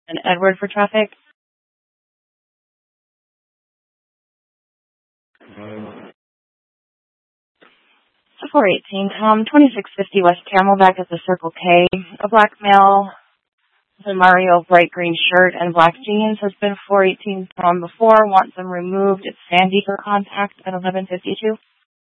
and Edward for traffic. 418, Tom, 2650 West Camelback at the Circle K. A black male with a Mario bright green shirt and black jeans has been 418 Tom before. Want them removed. It's Sandy for contact at 1152.